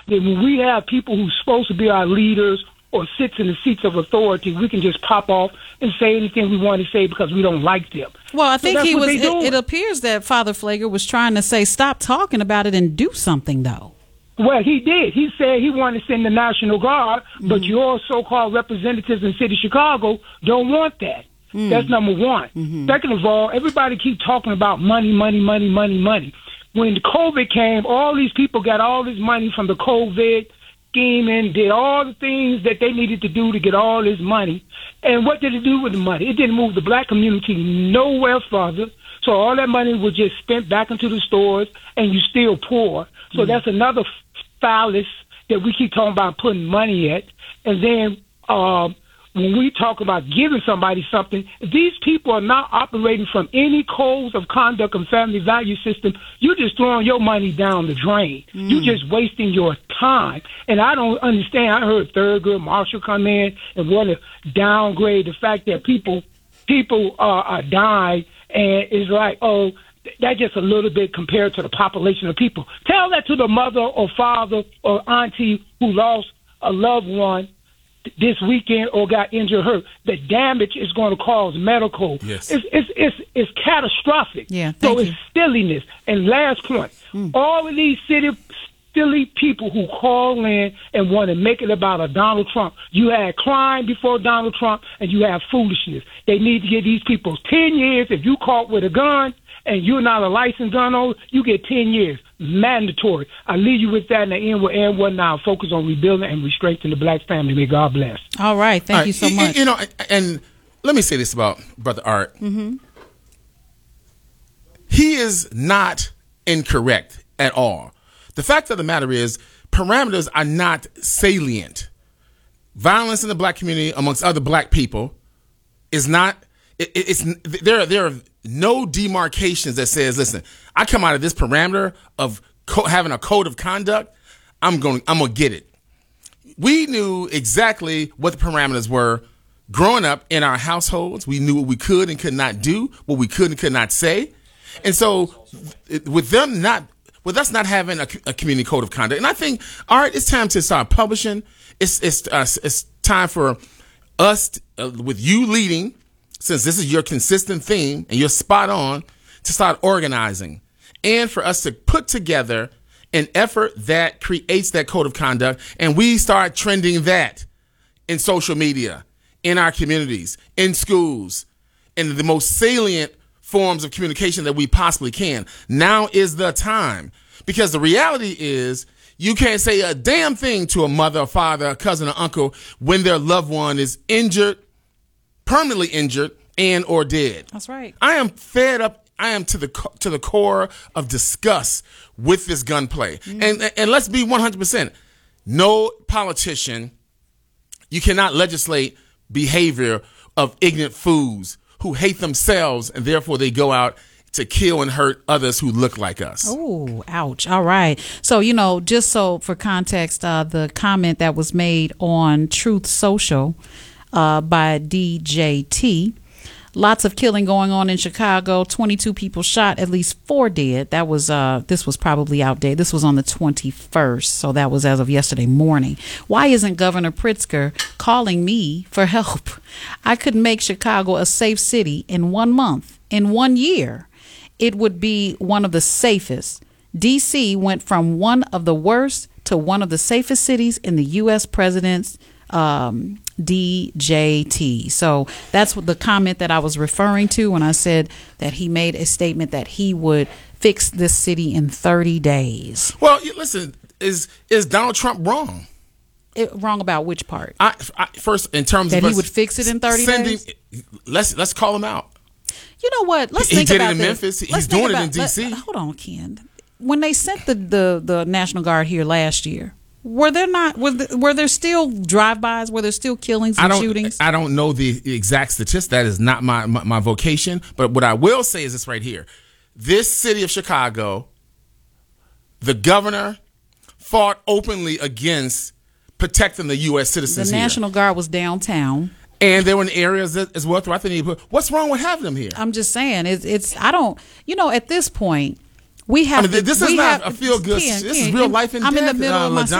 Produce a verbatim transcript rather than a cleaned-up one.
then when we have people who's supposed to be our leaders or sits in the seats of authority, we can just pop off and say anything we want to say because we don't like them. Well, I think so he was. It, it appears that Father Pfleger was trying to say, "Stop talking about it and do something." Though. Well, he did. He said he wanted to send the National Guard, mm-hmm. but your so-called representatives in the city of Chicago don't want that. Mm-hmm. That's number one. Mm-hmm. Second of all, everybody keep talking about money, money, money, money, money. When COVID came, all these people got all this money from the COVID scheming, did all the things that they needed to do to get all this money. And what did it do with the money? It didn't move the black community nowhere further. So all that money was just spent back into the stores, and you still poor. So mm-hmm. that's another phallus that we keep talking about putting money at. And then um, when we talk about giving somebody something, these people are not operating from any codes of conduct and family value system. You're just throwing your money down the drain. Mm. You're just wasting your time. And I don't understand. I heard Thurgood Marshall come in and want to downgrade the fact that people people uh, are dying, and it's like, oh, that's just a little bit compared to the population of people. Tell that to the mother or father or auntie who lost a loved one this weekend or got injured or hurt. The damage is going to cause medical. Yes. It's, it's, it's, it's catastrophic. Yeah, so you. It's silliness. And last point, mm. all of these city, silly people who call in and want to make it about a Donald Trump. You had crime before Donald Trump, and you have foolishness. They need to give these people ten years. If you caught with a gun and you're not a licensed gun owner, you get ten years. Mandatory. I leave you with that, and the end will end one now. Focus on rebuilding and restraining the black family. May God bless. All right. Thank All right. you so you, much. You know, and let me say this about Brother Art. Mm-hmm. He is not incorrect at all. The fact of the matter is, parameters are not salient. Violence in the black community amongst other black people is not, it, it's, there, there are no demarcations that says, listen, I come out of this parameter of co- having a code of conduct, I'm going, I'm going to get it. We knew exactly what the parameters were growing up in our households. We knew what we could and could not do, what we could and could not say. And so with them not, with us not having a, a community code of conduct, and I think, all right, it's time to start publishing. It's it's uh, it's time for us, to, uh, with you leading, since this is your consistent theme and you're spot on, to start organizing, and for us to put together an effort that creates that code of conduct, and we start trending that in social media, in our communities, in schools, in the most salient forms of communication that we possibly can. Now is the time, because the reality is you can't say a damn thing to a mother, a father, a cousin, or uncle when their loved one is injured, permanently injured, and or dead. That's right. I am fed up. I am to the to the core of disgust with this gunplay. Mm. And and let's be one hundred percent. No politician, you cannot legislate behavior of ignorant fools who hate themselves, and therefore they go out to kill and hurt others who look like us. Oh, ouch. All right. So, you know, just so for context, uh, the comment that was made on Truth Social uh, by D J T, lots of killing going on in Chicago, twenty-two people shot, at least four dead. That was, uh, this was probably outdated. This was on the twenty-first. So that was as of yesterday morning. Why isn't Governor Pritzker calling me for help? I could make Chicago a safe city in one month, in one year. It would be one of the safest. D C went from one of the worst to one of the safest cities in the U S president's um, D J T. So that's what the comment that I was referring to when I said that he made a statement that he would fix this city in thirty days. Well, listen, is is Donald Trump wrong? It, wrong about which part? I, I, first, in terms that of he would fix it in thirty sending, days. Let's let's call him out. You know what? Let's he think did about it in this. Memphis. He's Let's doing it about, in D C. Let, hold on, Ken. When they sent the, the, the National Guard here last year, were there not were there, were there still drive-bys? Were there still killings and I don't, shootings? I don't know the exact statistics. That is not my, my my vocation. But what I will say is this right here: this city of Chicago, the governor fought openly against protecting the U S citizens. The here. National Guard was downtown. And they were in areas that, as well throughout the neighborhood. What's wrong with having them here? I'm just saying, it's, it's I don't, you know, at this point, we have. I mean, to, this we is not have, a feel good. Ken, This Ken, is real life and I'm death. in the middle uh, of my